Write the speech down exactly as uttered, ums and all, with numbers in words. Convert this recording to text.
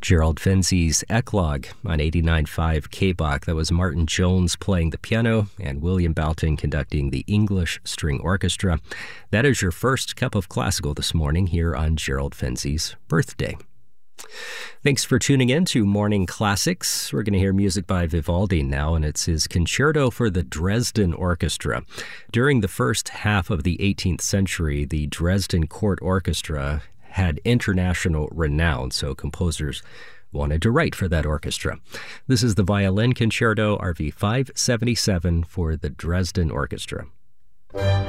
Gerald Finzi's Eclogue on eighty-nine point five K B O C. That was Martin Jones playing the piano and William Boughton conducting the English String Orchestra. That is your first cup of classical this morning here on Gerald Finzi's birthday. Thanks for tuning in to Morning Classics. We're going to hear music by Vivaldi now, and it's his Concerto for the Dresden Orchestra. During the first half of the eighteenth century, the Dresden Court Orchestra had international renown, so composers wanted to write for that orchestra. This is the Violin Concerto, R V five seventy-seven, for the Dresden Orchestra.